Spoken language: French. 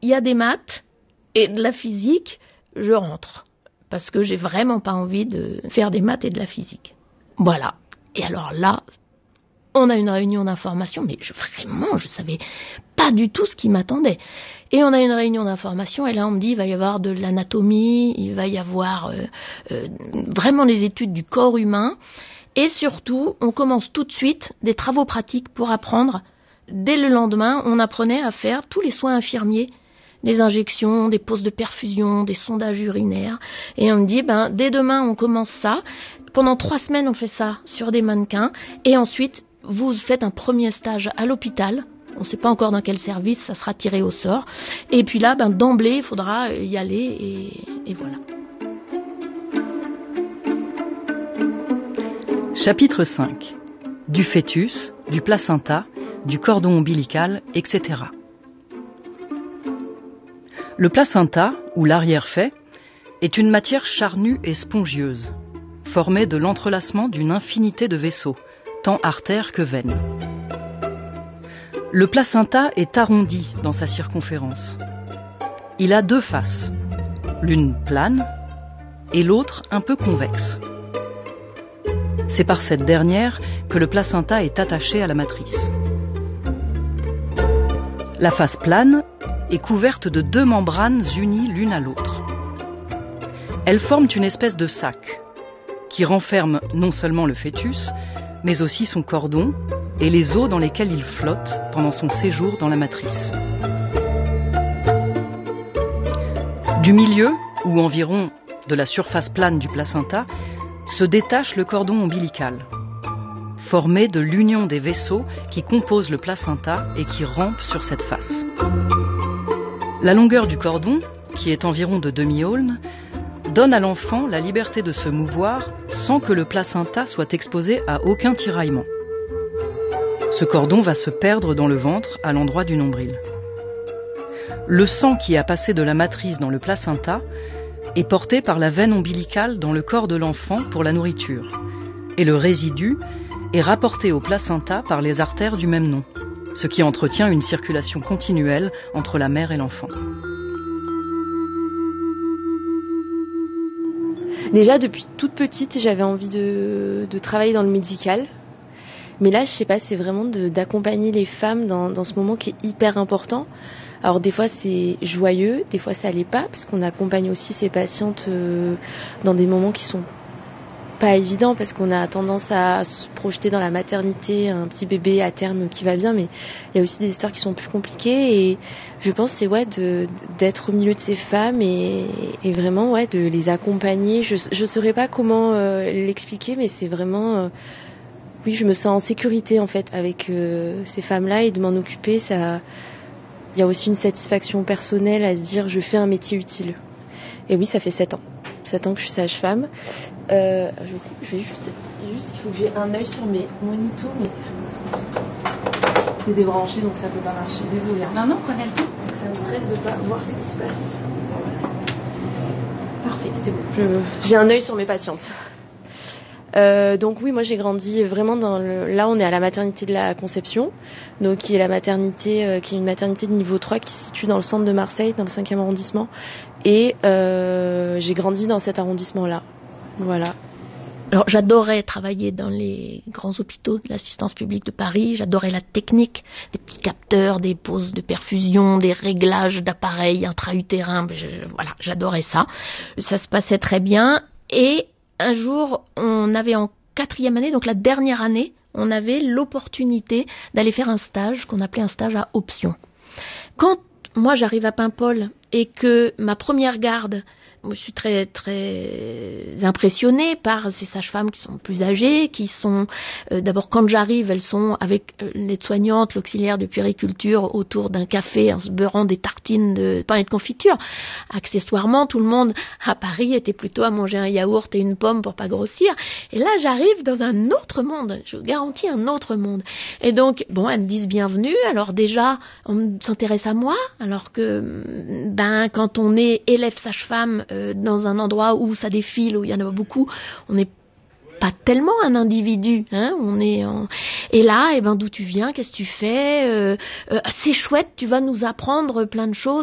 il y a des maths et de la physique, je rentre. Parce que j'ai vraiment pas envie de faire des maths et de la physique. Voilà. Et alors là, on a une réunion d'information, mais je savais pas du tout ce qui m'attendait. Et on a une réunion d'information, et là on me dit il va y avoir de l'anatomie, il va y avoir vraiment des études du corps humain, et surtout, on commence tout de suite des travaux pratiques pour apprendre. Dès le lendemain, on apprenait à faire tous les soins infirmiers, des injections, des pauses de perfusion, des sondages urinaires. Et on me dit, dès demain, on commence ça. Pendant 3 semaines, on fait ça sur des mannequins. Et ensuite, vous faites un premier stage à l'hôpital. On ne sait pas encore dans quel service, ça sera tiré au sort. Et puis là, d'emblée, il faudra y aller et voilà. Chapitre 5. Du fœtus, du placenta, du cordon ombilical, etc. Le placenta, ou l'arrière-fait, est une matière charnue et spongieuse, formée de l'entrelacement d'une infinité de vaisseaux, tant artères que veines. Le placenta est arrondi dans sa circonférence. Il a 2 faces, l'une plane et l'autre un peu convexe. C'est par cette dernière que le placenta est attaché à la matrice. La face plane est couverte de 2 membranes unies l'une à l'autre. Elles forment une espèce de sac qui renferme non seulement le fœtus, mais aussi son cordon et les os dans lesquels il flotte pendant son séjour dans la matrice. Du milieu, ou environ de la surface plane du placenta, se détache le cordon ombilical, formé de l'union des vaisseaux qui composent le placenta et qui rampent sur cette face. La longueur du cordon, qui est environ de demi-aulne, donne à l'enfant la liberté de se mouvoir sans que le placenta soit exposé à aucun tiraillement. Ce cordon va se perdre dans le ventre à l'endroit du nombril. Le sang qui a passé de la matrice dans le placenta est porté par la veine ombilicale dans le corps de l'enfant pour la nourriture, et le résidu est rapporté au placenta par les artères du même nom, ce qui entretient une circulation continuelle entre la mère et l'enfant. Déjà, depuis toute petite, j'avais envie de travailler dans le médical. Mais là, je sais pas, c'est vraiment d'accompagner les femmes dans ce moment qui est hyper important. Alors des fois c'est joyeux, des fois ça l'est pas, parce qu'on accompagne aussi ces patientes dans des moments qui sont pas évidents, parce qu'on a tendance à se projeter dans la maternité, un petit bébé à terme qui va bien, mais il y a aussi des histoires qui sont plus compliquées, et je pense que c'est d'être au milieu de ces femmes et vraiment de les accompagner. Je saurais pas comment l'expliquer, mais c'est vraiment oui, je me sens en sécurité en fait avec ces femmes-là, et de m'en occuper, ça. Il y a aussi une satisfaction personnelle à se dire je fais un métier utile. Et oui, ça fait 7 ans. 7 ans que je suis sage-femme. Je vais juste, il faut que j'ai un œil sur mes monitos, mais c'est débranché donc ça peut pas marcher. Désolée. Non, prenez le temps. Ça me stresse de pas voir ce qui se passe. Voilà. Parfait, c'est bon. J'ai un œil sur mes patientes. Donc oui, moi j'ai grandi vraiment là on est à la maternité de la Conception, donc qui est la maternité qui est une maternité de niveau 3 qui se situe dans le centre de Marseille, dans le 5e arrondissement, et j'ai grandi dans cet arrondissement-là. Voilà. Alors j'adorais travailler dans les grands hôpitaux de l'assistance publique de Paris, j'adorais la technique, des petits capteurs, des pauses de perfusion, des réglages d'appareils intra-utérins, j'adorais ça. Ça se passait très bien, et un jour, on avait en 4e année, donc la dernière année, on avait l'opportunité d'aller faire un stage qu'on appelait un stage à option. Quand moi j'arrive à Paimpol et que ma première garde, je suis très très impressionnée par ces sages-femmes qui sont plus âgées, qui sont d'abord quand j'arrive, elles sont avec l'aide-soignante, l'auxiliaire de puériculture autour d'un café en se beurrant des tartines de pain et de confiture. Accessoirement, tout le monde à Paris était plutôt à manger un yaourt et une pomme pour pas grossir. Et là, j'arrive dans un autre monde. Je vous garantis un autre monde. Et donc, elles me disent bienvenue. Alors déjà, on s'intéresse à moi, alors que quand on est élève sage-femme dans un endroit où ça défile, où il y en a beaucoup, on n'est pas tellement un individu, hein, et là, d'où tu viens, qu'est-ce que tu fais, c'est chouette, tu vas nous apprendre plein de choses.